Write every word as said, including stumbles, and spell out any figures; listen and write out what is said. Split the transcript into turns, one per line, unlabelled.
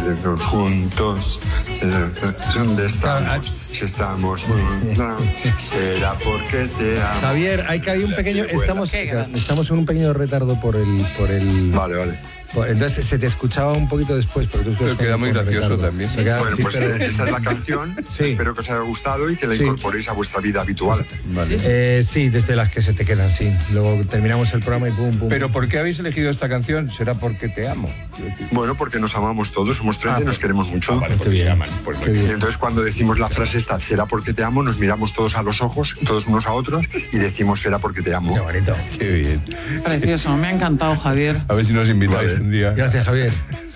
querernos juntos. ¿Dónde estamos? Si estamos juntos, será porque te amo.
Javier, hay que hay un pequeño, estamos, estamos en un pequeño retardo por el, por el.
Vale, vale.
Entonces se te escuchaba un poquito después, pero tú
pero queda muy gracioso retardo. También.
Sí. Bueno, pues eh, esa es la canción. Sí. Espero que os haya gustado y que la incorporéis sí. a vuestra vida habitual.
Vale. Sí, sí. Eh, sí, desde las que se te quedan, sí. Luego terminamos el programa y pum, pum.
Pero ¿por qué habéis elegido esta canción? ¿Será porque te amo?
Bueno, porque nos amamos todos, somos treinta ah, y nos queremos mucho.
Ah, vale, porque se aman.
Pues y entonces cuando decimos la frase esta, será porque te amo, nos miramos todos a los ojos, todos unos a otros, y decimos será porque te amo.
Qué bonito.
Qué bien.
Precioso, me ha encantado, Javier.
A ver si nos invitáis
vale.
un día.
Gracias, Javier.